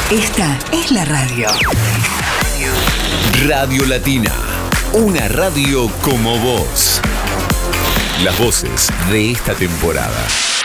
Esta es la radio. Radio Latina, una radio como vos. Las voces de esta temporada.